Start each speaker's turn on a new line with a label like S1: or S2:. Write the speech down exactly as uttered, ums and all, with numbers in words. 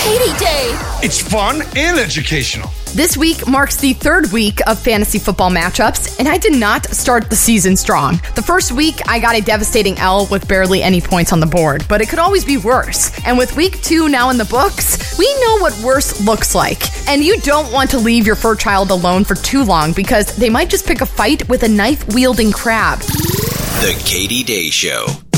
S1: Katie Day.
S2: It's fun and educational.
S3: This week marks the third week of fantasy football matchups, and I did not start the season strong. The first week, I got a devastating L with barely any points on the board, but it could always be worse. And with week two now in the books, we know what worse looks like. And you don't want to leave your fur child alone for too long because they might just pick a fight with a knife-wielding crab.
S4: The Katie Day Show.